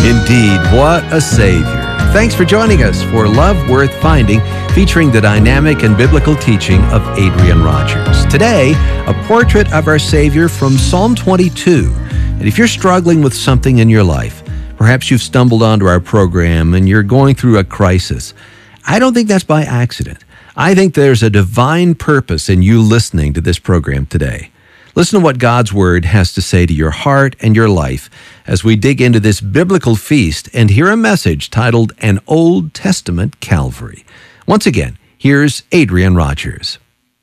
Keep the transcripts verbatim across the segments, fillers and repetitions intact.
Indeed, what a Savior. Thanks for joining us for Love Worth Finding, featuring the dynamic and biblical teaching of Adrian Rogers. Today, a portrait of our Savior from Psalm twenty-two. And if you're struggling with something in your life, perhaps you've stumbled onto our program and you're going through a crisis, I don't think that's by accident. I think there's a divine purpose in you listening to this program today. Listen to what God's Word has to say to your heart and your life as we dig into this biblical feast and hear a message titled An Old Testament Calvary. Once again, here's Adrian Rogers.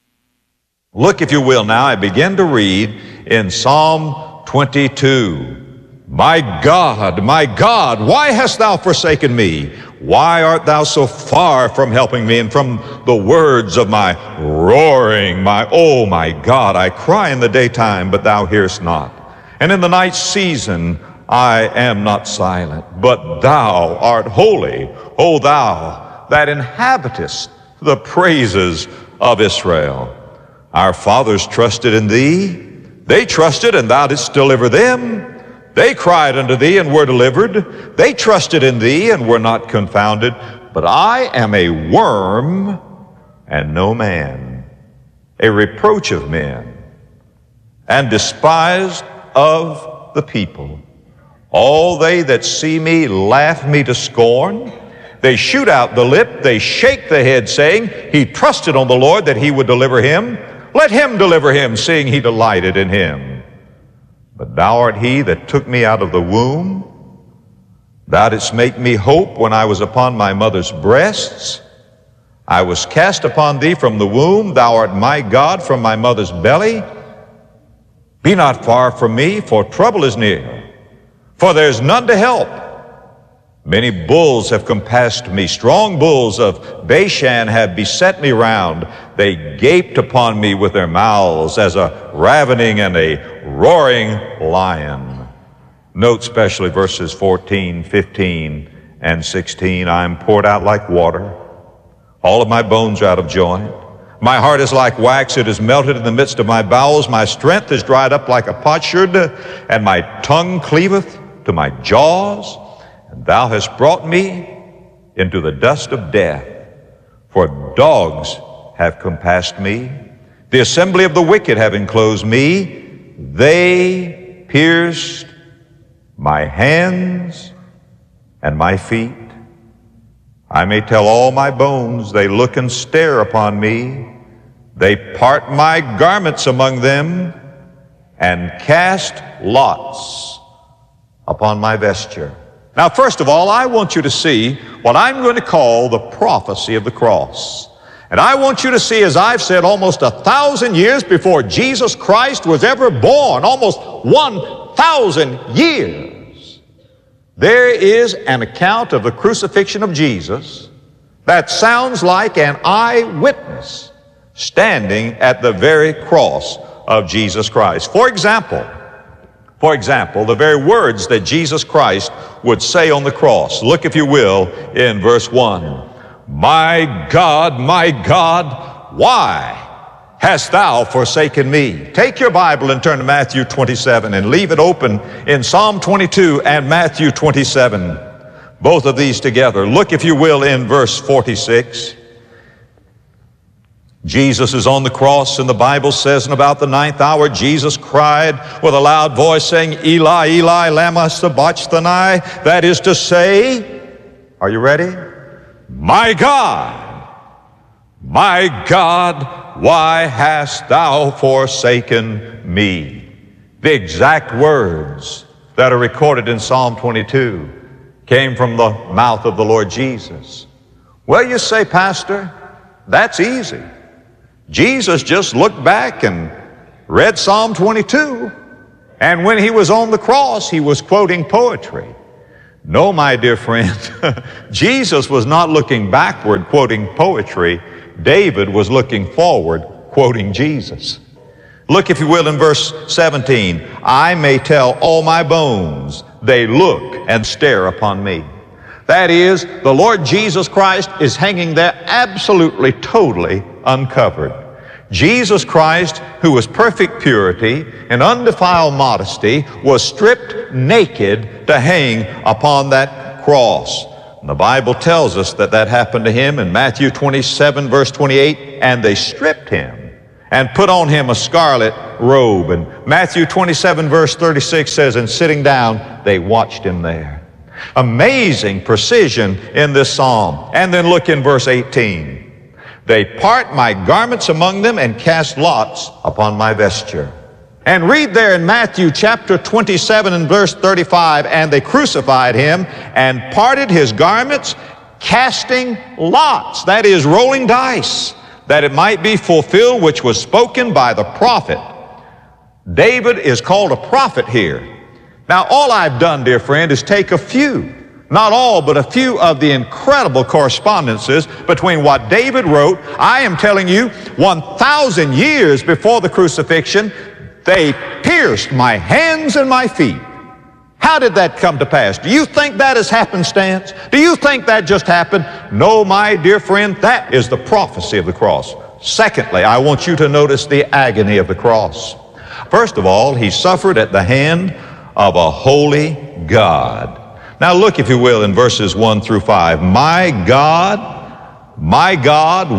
Look, if you will, now I begin to read in Psalm twenty-two. My God, my God, why hast thou forsaken me? Why art thou so far from helping me and from the words of my roaring? My, oh my God, I cry in the daytime, but thou hearest not. And in the night season, I am not silent, but thou art holy, O thou that inhabitest the praises of Israel. Our fathers trusted in thee. They trusted, and thou didst deliver them. They cried unto thee and were delivered. They trusted in thee and were not confounded. But I am a worm and no man, a reproach of men, and despised of the people. All they that see me laugh me to scorn. They shoot out the lip, they shake the head, saying, He trusted on the Lord that he would deliver him. Let him deliver him, seeing he delighted in him. But thou art he that took me out of the womb. Thou didst make me hope when I was upon my mother's breasts. I was cast upon thee from the womb. Thou art my God from my mother's belly. Be not far from me, for trouble is near, for there is none to help. Many bulls have compassed me. Strong bulls of Bashan have beset me round. They gaped upon me with their mouths as a ravening and a roaring lion. Note especially verses fourteen, fifteen, and sixteen. I am poured out like water. All of my bones are out of joint. My heart is like wax. It is melted in the midst of my bowels. My strength is dried up like a potsherd, and my tongue cleaveth to my jaws. And thou hast brought me into the dust of death, for dogs have compassed me. The assembly of the wicked have enclosed me. They pierced my hands and my feet. I may tell all my bones, they look and stare upon me. They part my garments among them and cast lots upon my vesture. Now, first of all, I want you to see what I'm going to call the prophecy of the cross. And I want you to see, as I've said, almost a thousand years before Jesus Christ was ever born, almost one thousand years, there is an account of the crucifixion of Jesus that sounds like an eyewitness standing at the very cross of Jesus Christ. For example, For example, the very words that Jesus Christ would say on the cross. Look, if you will, in verse one. My God, my God, why hast thou forsaken me? Take your Bible and turn to Matthew twenty-seven and leave it open in Psalm twenty-two and Matthew twenty-seven. Both of these together. Look, if you will, in verse forty-six. Jesus is on the cross, and the Bible says, in about the ninth hour, Jesus cried with a loud voice, saying, Eli, Eli, lama sabachthani. That is to say, are you ready? My God, my God, why hast thou forsaken me? The exact words that are recorded in Psalm twenty-two came from the mouth of the Lord Jesus. Well, you say, Pastor, that's easy. Jesus just looked back and read Psalm twenty-two, and when he was on the cross, he was quoting poetry. No, my dear friend, Jesus was not looking backward quoting poetry. David was looking forward quoting Jesus. Look, if you will, in verse seventeen. I may tell all my bones, they look and stare upon me. That is, the Lord Jesus Christ is hanging there absolutely, totally uncovered. Jesus Christ, who was perfect purity and undefiled modesty, was stripped naked to hang upon that cross. And the Bible tells us that that happened to him in Matthew twenty-seven, verse twenty-eight, and they stripped him and put on him a scarlet robe. And Matthew twenty-seven, verse thirty-six says, and sitting down, they watched him there. Amazing precision in this psalm. And then look in verse eighteen. They part my garments among them and cast lots upon my vesture. And read there in Matthew chapter twenty-seven and verse thirty-five, and they crucified him and parted his garments, casting lots, that is, rolling dice, that it might be fulfilled which was spoken by the prophet. David is called a prophet here. Now, all I've done, dear friend, is take a few, not all, but a few of the incredible correspondences between what David wrote. I am telling you, one thousand years before the crucifixion, they pierced my hands and my feet. How did that come to pass? Do you think that is happenstance? Do you think that just happened? No, my dear friend, that is the prophecy of the cross. Secondly, I want you to notice the agony of the cross. First of all, he suffered at the hand of a holy God. Now look, if you will, in verses one through five. My God, my God,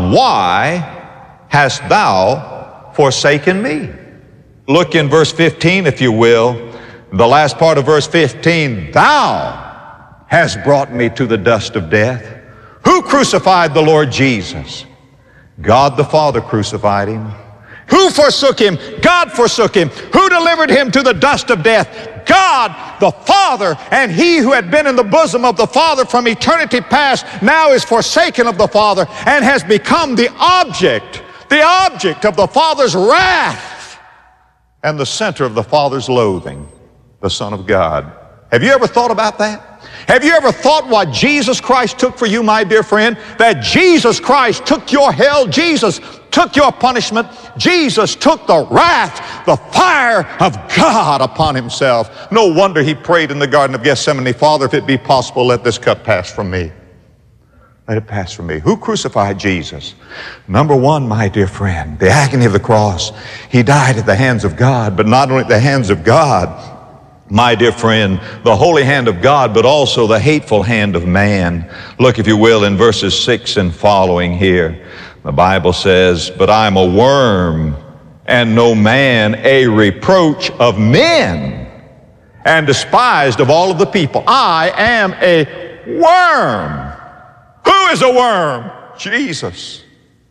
why hast thou forsaken me? Look in verse fifteen, if you will. The last part of verse fifteen. Thou hast brought me to the dust of death. Who crucified the Lord Jesus? God the Father crucified him. Who forsook him? God forsook him. Who delivered him to the dust of death? God the Father. And he who had been in the bosom of the Father from eternity past now is forsaken of the Father and has become the object, the object of the Father's wrath and the center of the Father's loathing, the Son of God. Have you ever thought about that? Have you ever thought what Jesus Christ took for you, my dear friend? That Jesus Christ took your hell. Jesus took your punishment. Jesus took the wrath, the fire of God upon himself. No wonder he prayed in the Garden of Gethsemane, Father, if it be possible, let this cup pass from me. Let it pass from me. Who crucified Jesus? Number one, my dear friend, the agony of the cross. He died at the hands of God, but not only at the hands of God, my dear friend, the holy hand of God, but also the hateful hand of man. Look, if you will, in verses six and following here. The Bible says, but I'm a worm and no man, a reproach of men and despised of all of the people. I am a worm. Who is a worm? Jesus.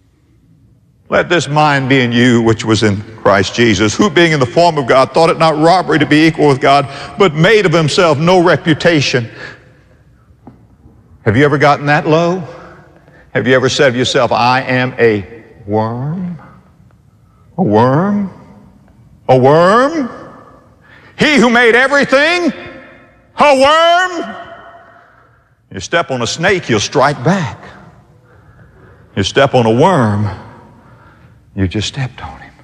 Let this mind be in you, which was in Christ Jesus, who being in the form of God, thought it not robbery to be equal with God, but made of himself no reputation. Have you ever gotten that low? Have you ever said to yourself, I am a worm? A worm? A worm? He who made everything? A worm? You step on a snake, you'll strike back. You step on a worm, you just stepped on him.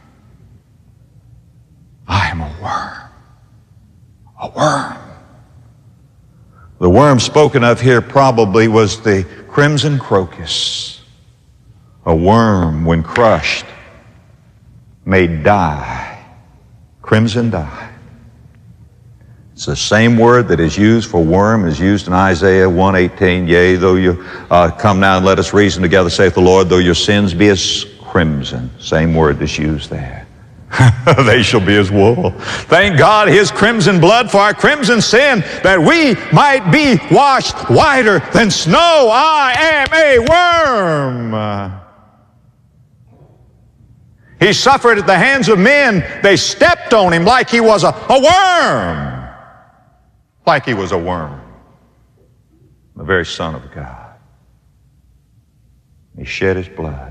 I am a worm. A worm. The worm spoken of here probably was the crimson crocus. A worm, when crushed, may die. Crimson dye. It's the same word that is used for worm is used in Isaiah one eighteen. Yea, though you uh, come now and let us reason together, saith the Lord, though your sins be as crimson. Same word that's used there. They shall be as wool. Thank God his crimson blood for our crimson sin, that we might be washed whiter than snow. I am a worm. He suffered at the hands of men. They stepped on him like he was a, a worm. Like he was a worm. The very Son of God. He shed his blood.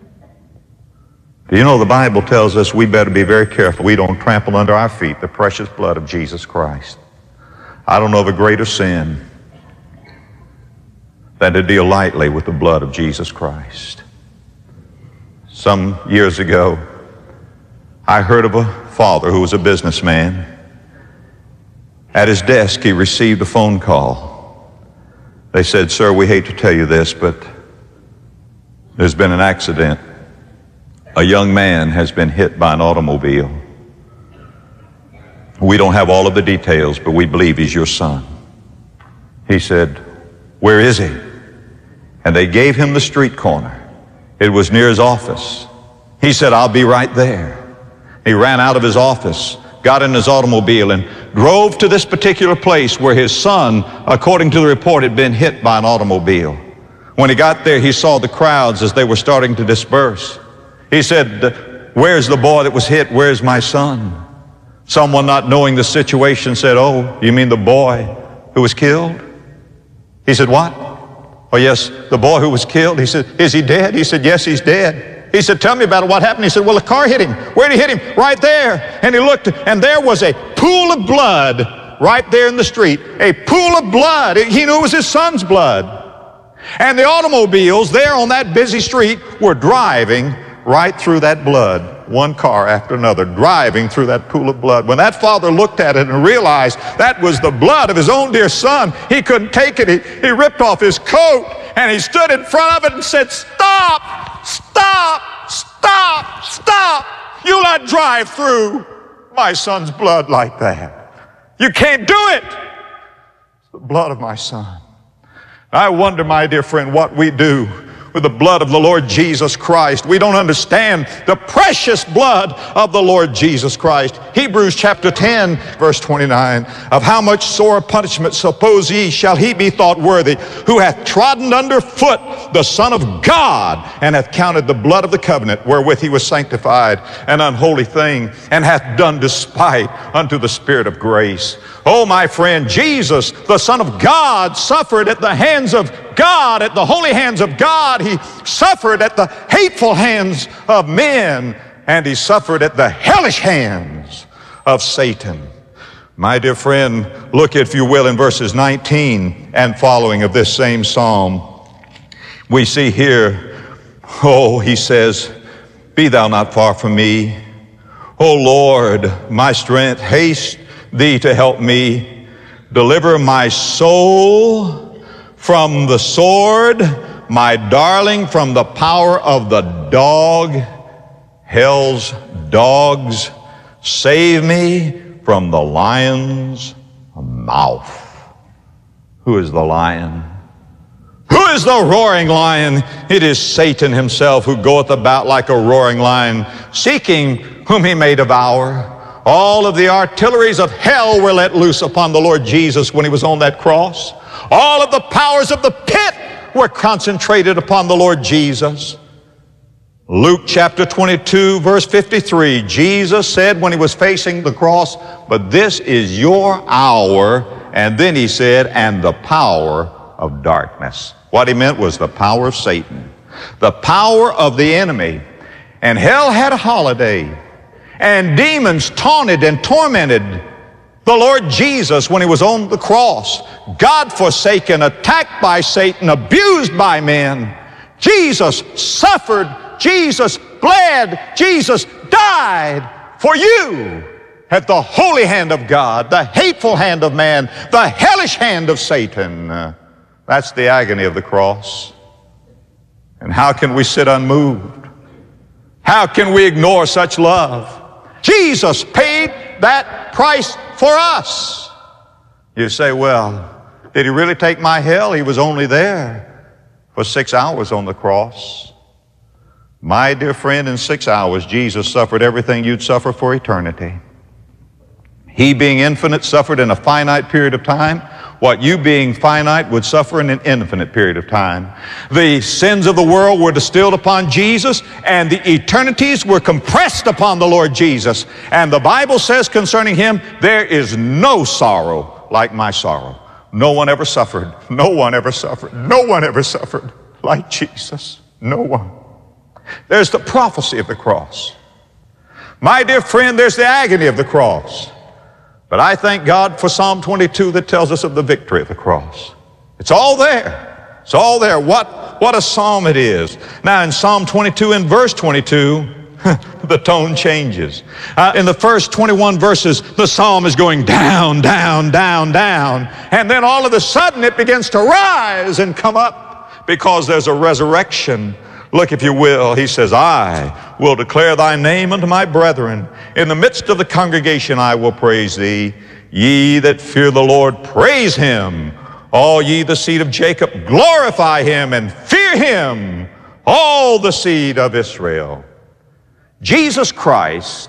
Do you know the Bible tells us we better be very careful we don't trample under our feet the precious blood of Jesus Christ. I don't know of a greater sin than to deal lightly with the blood of Jesus Christ. Some years ago, I heard of a father who was a businessman. At his desk, he received a phone call. They said, sir, we hate to tell you this, but there's been an accident a young man has been hit by an automobile. We don't have all of the details, but we believe he's your son. He said, where is he? And they gave him the street corner. It was near his office. He said, I'll be right there. He ran out of his office, got in his automobile, and drove to this particular place where his son, according to the report, had been hit by an automobile. When he got there, he saw the crowds as they were starting to disperse. He said, where's the boy that was hit? Where's my son? Someone not knowing the situation said, oh, you mean the boy who was killed? He said, what? Oh, yes, the boy who was killed. He said, is he dead? He said, yes, he's dead. He said, tell me about it. What happened? He said, well, a car hit him. Where did he hit him? Right there. And he looked, and there was a pool of blood right there in the street. A pool of blood. He knew it was his son's blood. And the automobiles there on that busy street were driving right through that blood. One car after another, driving through that pool of blood. When that father looked at it and realized that was the blood of his own dear son, he couldn't take it. He, he ripped off his coat and he stood in front of it and said, stop, stop, stop, stop. You'll not drive through my son's blood like that. You can't do it. It's the blood of my son. I wonder, my dear friend, what we do with the blood of the Lord Jesus Christ. We don't understand the precious blood of the Lord Jesus Christ. Hebrews chapter ten, verse twenty-nine, of how much sore punishment, suppose ye, shall he be thought worthy, who hath trodden under foot the Son of God, and hath counted the blood of the covenant wherewith he was sanctified an unholy thing, and hath done despite unto the Spirit of grace. Oh, my friend, Jesus, the Son of God, suffered at the hands of God, at the holy hands of God. He suffered at the hateful hands of men, and he suffered at the hellish hands of Satan. My dear friend, look, if you will, in verses nineteen and following of this same psalm. We see here, oh, he says, be thou not far from me. O Lord, my strength, haste thee to help me. Deliver my soul from the sword, my darling from the power of the dog, hell's dogs. Save me from the lion's mouth. Who is the lion? Who is the roaring lion? It is Satan himself, who goeth about like a roaring lion, seeking whom he may devour. All of the artilleries of hell were let loose upon the Lord Jesus when he was on that cross. All of the powers of the pit were concentrated upon the Lord Jesus. Luke chapter twenty-two, verse fifty-three, Jesus said when he was facing the cross, but this is your hour. And then he said, and the power of darkness. What he meant was the power of Satan, the power of the enemy. And hell had a holiday. And demons taunted and tormented the Lord Jesus when he was on the cross. God forsaken, attacked by Satan, abused by men. Jesus suffered. Jesus bled. Jesus died for you at the holy hand of God, the hateful hand of man, the hellish hand of Satan. Uh, that's the agony of the cross. And how can we sit unmoved? How can we ignore such love? Jesus paid that price for us. You say, well, did he really take my hell? He was only there for six hours on the cross. My dear friend, in six hours, Jesus suffered everything you'd suffer for eternity. He, being infinite, suffered in a finite period of time what you, being finite, would suffer in an infinite period of time. The sins of the world were distilled upon Jesus, and the eternities were compressed upon the Lord Jesus. And the Bible says concerning him, there is no sorrow like my sorrow. No one ever suffered. No one ever suffered. No one ever suffered like Jesus. No one. There's the prophecy of the cross. My dear friend, there's the agony of the cross. But I thank God for Psalm twenty-two that tells us of the victory of the cross. It's all there. It's all there. What, what a psalm it is. Now in Psalm twenty-two and verse twenty-two, the tone changes. Uh, in the first twenty-one verses, the psalm is going down, down, down, down. And then all of a sudden it begins to rise and come up because there's a resurrection Look, if you will, he says, I will declare thy name unto my brethren. In the midst of the congregation I will praise thee. Ye that fear the Lord, praise him. All ye the seed of Jacob, glorify him and fear him, all the seed of Israel. Jesus Christ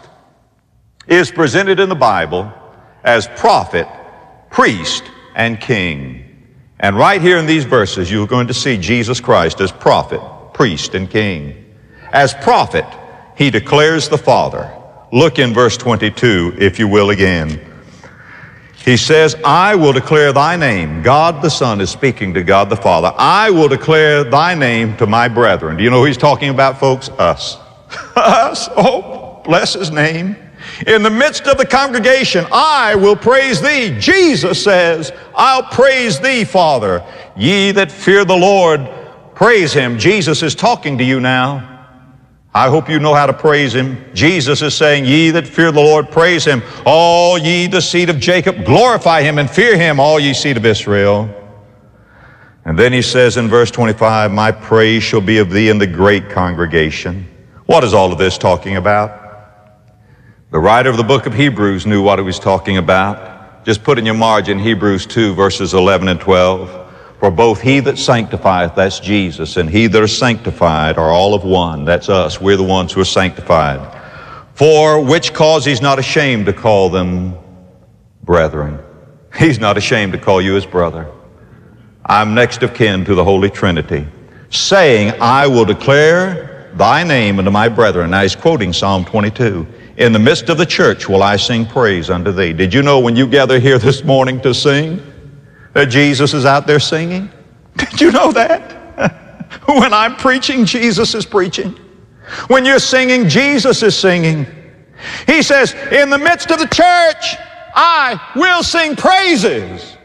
is presented in the Bible as prophet, priest, and king. And right here in these verses, you're going to see Jesus Christ as prophet, priest, and king. As prophet, he declares the Father. Look in verse twenty-two, if you will, again. He says, I will declare thy name. God the Son is speaking to God the Father. I will declare thy name to my brethren. Do you know who he's talking about, folks? Us. Us. Oh, bless his name. In the midst of the congregation, I will praise thee. Jesus says, I'll praise thee, Father. Ye that fear the Lord, praise him. Jesus is talking to you now. I hope you know how to praise him. Jesus is saying, ye that fear the Lord, praise him. All ye the seed of Jacob, glorify him and fear him, all ye seed of Israel. And then he says in verse twenty-five, my praise shall be of thee in the great congregation. What is all of this talking about? The writer of the book of Hebrews knew what he was talking about. Just put in your margin Hebrews two, verses eleven and twelve. For both he that sanctifieth, that's Jesus, and he that are sanctified are all of one. That's us. We're the ones who are sanctified. For which cause he's not ashamed to call them brethren. He's not ashamed to call you his brother. I'm next of kin to the Holy Trinity, saying, I will declare thy name unto my brethren. Now he's quoting Psalm twenty-two. In the midst of the church will I sing praise unto thee. Did you know when you gather here this morning to sing, that Jesus is out there singing? Did you know that? When I'm preaching, Jesus is preaching. When you're singing, Jesus is singing. He says, in the midst of the church, I will sing praises.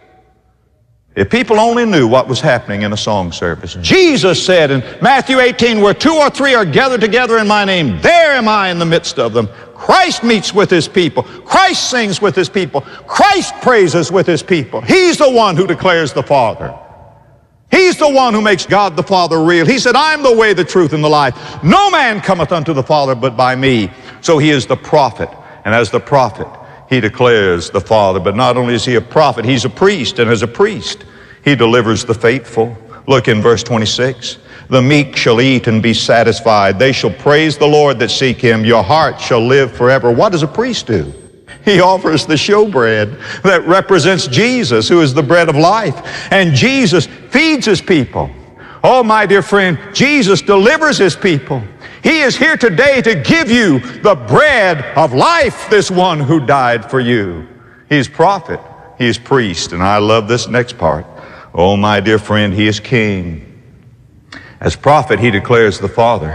If people only knew what was happening in a song service. Jesus said in Matthew eighteen, where two or three are gathered together in my name, there am I in the midst of them. Christ meets with his people. Christ sings with his people. Christ praises with his people. He's the one who declares the Father. He's the one who makes God the Father real. He said, I'm the way, the truth, and the life. No man cometh unto the Father but by me. So he is the prophet. And as the prophet, he declares the Father. But not only is he a prophet, he's a priest. And as a priest, he delivers the faithful. Look in verse twenty-six. The meek shall eat and be satisfied. They shall praise the Lord that seek him. Your heart shall live forever. What does a priest do? He offers the showbread that represents Jesus, who is the bread of life. And Jesus feeds his people. Oh, my dear friend, Jesus delivers his people. He is here today to give you the bread of life, this one who died for you. He's prophet, he is priest, and I love this next part. Oh, my dear friend, he is king. As prophet, he declares the Father.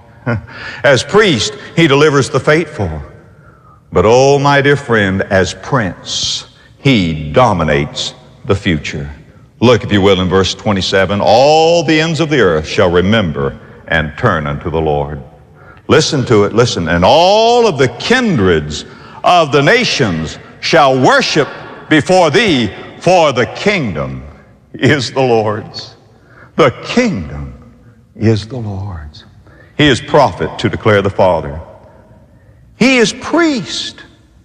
As priest, he delivers the faithful. But oh, my dear friend, as prince, he dominates the future. Look, if you will, in verse twenty-seven. All the ends of the earth shall remember and turn unto the Lord. Listen to it, listen. And all of the kindreds of the nations shall worship before thee, for the kingdom is the Lord's. The kingdom is the Lord's. He is prophet to declare the Father. He is priest.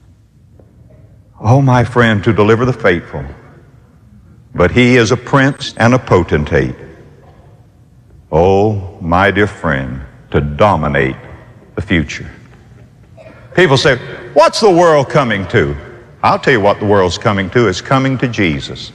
Oh, my friend, to deliver the faithful. But he is a prince and a potentate. Oh, my dear friend, to dominate the future. People say, what's the world coming to? I'll tell you what the world's coming to. It's coming to Jesus.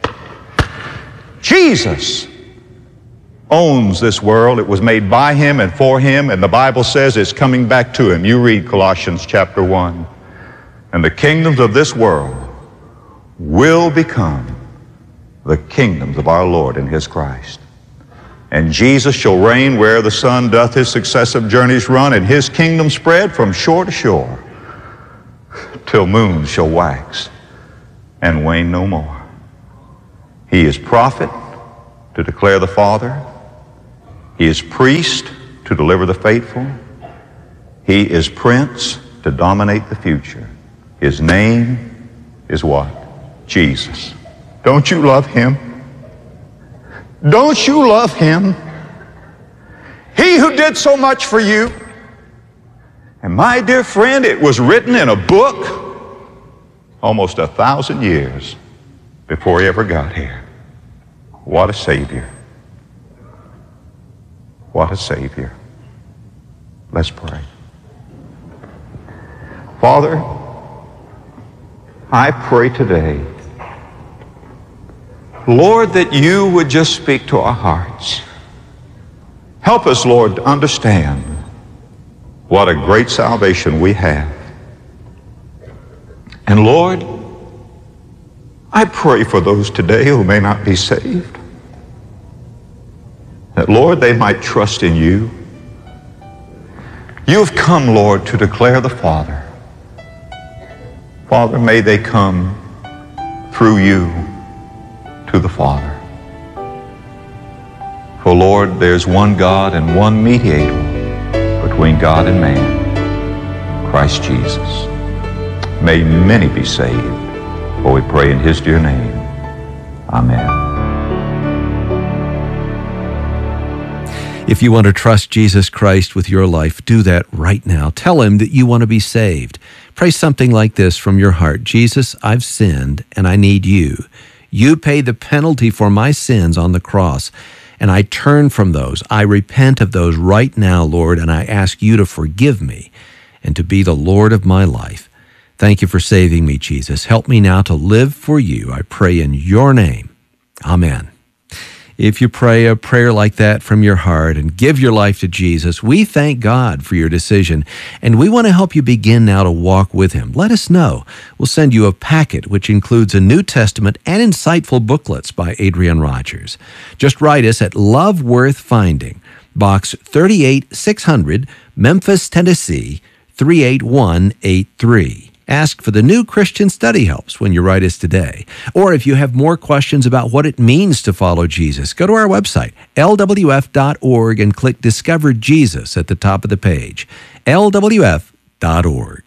Jesus owns this world. It was made by him and for him, and the Bible says it's coming back to him. You read Colossians chapter one. And the kingdoms of this world will become the kingdoms of our Lord and his Christ. And Jesus shall reign where the sun doth his successive journeys run, and his kingdom spread from shore to shore, till moons shall wax and wane no more. He is prophet to declare the Father. He is priest to deliver the faithful. He is prince to dominate the future. His name is what? Jesus. Don't you love him? Don't you love him? He who did so much for you. And my dear friend, it was written in a book almost a thousand years before he ever got here. What a Savior. What a Savior. Let's pray. Father, I pray today, Lord, that you would just speak to our hearts. Help us, Lord, to understand what a great salvation we have. And Lord, I pray for those today who may not be saved, that, Lord, they might trust in you. You've come, Lord, to declare the Father. Father, may they come through you to the Father. For, Lord, there's one God and one mediator between God and man, Christ Jesus. May many be saved, for we pray in his dear name. Amen. If you want to trust Jesus Christ with your life, do that right now. Tell him that you want to be saved. Pray something like this from your heart. Jesus, I've sinned and I need you. You paid the penalty for my sins on the cross, and I turn from those. I repent of those right now, Lord, and I ask you to forgive me and to be the Lord of my life. Thank you for saving me, Jesus. Help me now to live for you. I pray in your name. Amen. If you pray a prayer like that from your heart and give your life to Jesus, we thank God for your decision, and we want to help you begin now to walk with him. Let us know. We'll send you a packet which includes a New Testament and insightful booklets by Adrian Rogers. Just write us at Love Worth Finding, Box thirty-eight six hundred, Memphis, Tennessee, three eight one eight three. Ask for the New Christian Study Helps when you write us today. Or if you have more questions about what it means to follow Jesus, go to our website, L W F dot org, and click Discover Jesus at the top of the page, L W F dot org.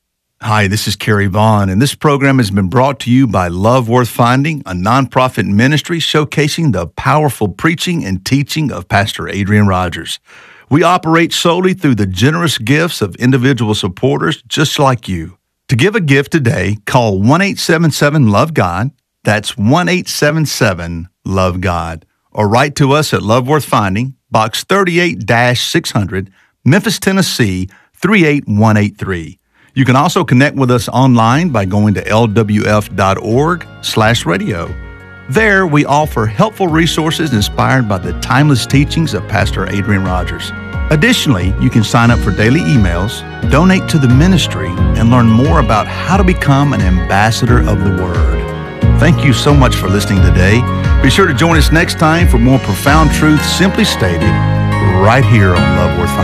Hi, this is Kerry Vaughn, and this program has been brought to you by Love Worth Finding, a nonprofit ministry showcasing the powerful preaching and teaching of Pastor Adrian Rogers. We operate solely through the generous gifts of individual supporters just like you. To give a gift today, call one eight seven seven love God. That's one eight seven seven love God. Or write to us at Love Worth Finding, Box thirty-eight six hundred, Memphis, Tennessee, three eight one eight three. You can also connect with us online by going to L W F dot org slash radio. There, we offer helpful resources inspired by the timeless teachings of Pastor Adrian Rogers. Additionally, you can sign up for daily emails, donate to the ministry, and learn more about how to become an ambassador of the Word. Thank you so much for listening today. Be sure to join us next time for more profound truths simply stated right here on Love Worth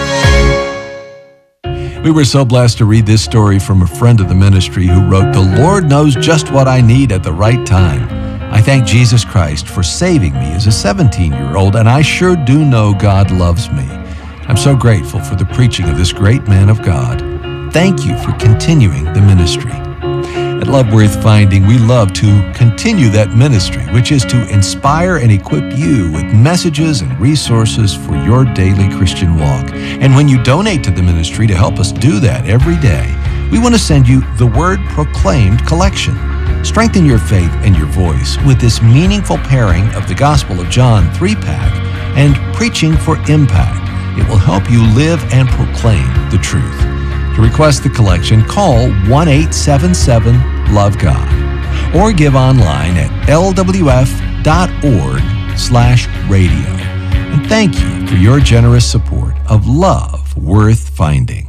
Finding. We were so blessed to read this story from a friend of the ministry who wrote, "The Lord knows just what I need at the right time. I thank Jesus Christ for saving me as a seventeen-year-old, and I sure do know God loves me. I'm so grateful for the preaching of this great man of God. Thank you for continuing the ministry." At Love Worth Finding, we love to continue that ministry, which is to inspire and equip you with messages and resources for your daily Christian walk. And when you donate to the ministry to help us do that every day, we want to send you the Word Proclaimed collection. Strengthen your faith and your voice with this meaningful pairing of the Gospel of John three-pack and Preaching for Impact. It will help you live and proclaim the truth. To request the collection, call one eight seven seven love God or give online at L W F dot org slash radio. And thank you for your generous support of Love Worth Finding.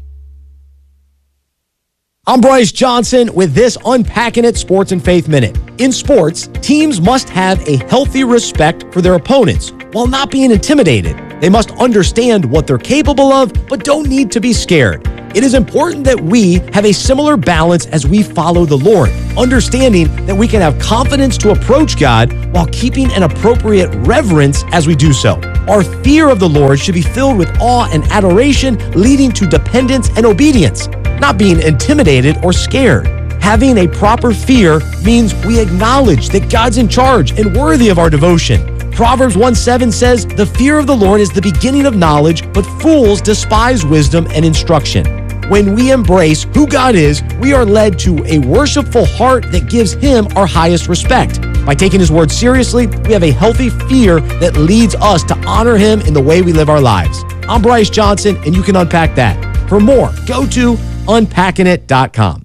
I'm Bryce Johnson with this Unpacking It Sports and Faith Minute. In sports, teams must have a healthy respect for their opponents while not being intimidated. They must understand what they're capable of, but don't need to be scared. It is important that we have a similar balance as we follow the Lord, understanding that we can have confidence to approach God while keeping an appropriate reverence as we do so. Our fear of the Lord should be filled with awe and adoration, leading to dependence and obedience, not being intimidated or scared. Having a proper fear means we acknowledge that God's in charge and worthy of our devotion. Proverbs one seven says, "The fear of the Lord is the beginning of knowledge, but fools despise wisdom and instruction." When we embrace who God is, we are led to a worshipful heart that gives Him our highest respect. By taking His word seriously, we have a healthy fear that leads us to honor Him in the way we live our lives. I'm Bryce Johnson, and you can unpack that. For more, go to unpacking it dot com.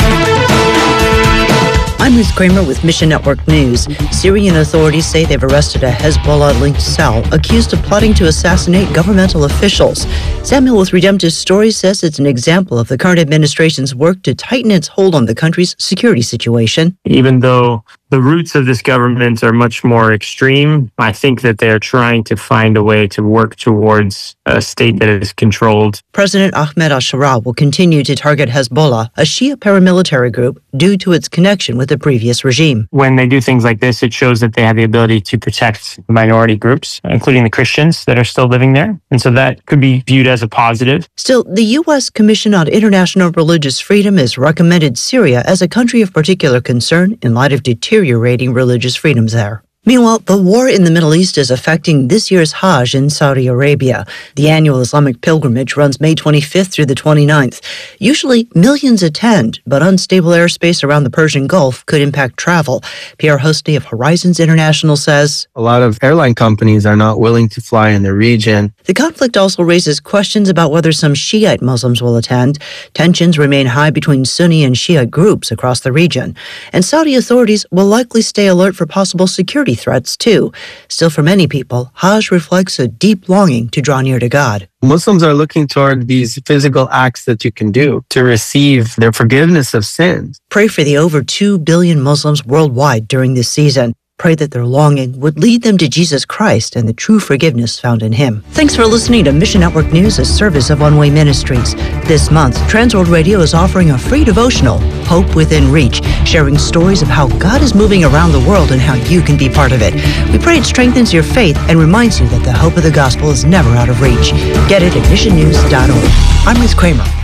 I'm Ruth Kramer with Mission Network News. Syrian authorities say they've arrested a Hezbollah-linked cell accused of plotting to assassinate governmental officials. Samuel with Redemptive Stories says it's an example of the current administration's work to tighten its hold on the country's security situation. Even though the roots of this government are much more extreme, I think that they're trying to find a way to work towards a state that is controlled. President Ahmed al-Sharaa will continue to target Hezbollah, a Shia paramilitary group, due to its connection with the previous regime. When they do things like this, it shows that they have the ability to protect minority groups, including the Christians that are still living there. And so that could be viewed as a positive. Still, the U S Commission on International Religious Freedom has recommended Syria as a country of particular concern in light of deteriorating religious freedoms there. Meanwhile, the war in the Middle East is affecting this year's Hajj in Saudi Arabia. The annual Islamic pilgrimage runs May twenty-fifth through the twenty-ninth. Usually, millions attend, but unstable airspace around the Persian Gulf could impact travel. Pierre Hosty of Horizons International says, a lot of airline companies are not willing to fly in the region. The conflict also raises questions about whether some Shiite Muslims will attend. Tensions remain high between Sunni and Shiite groups across the region. And Saudi authorities will likely stay alert for possible security threats too. Still, for many people, Hajj reflects a deep longing to draw near to God. Muslims are looking toward these physical acts that you can do to receive their forgiveness of sins. Pray for the over two billion Muslims worldwide during this season. Pray that their longing would lead them to Jesus Christ and the true forgiveness found in Him. Thanks for listening to Mission Network News, a service of One Way Ministries. This month, Transworld Radio is offering a free devotional, Hope Within Reach, sharing stories of how God is moving around the world and how you can be part of it. We pray it strengthens your faith and reminds you that the hope of the gospel is never out of reach. Get it at mission news dot org. I'm Ruth Kramer.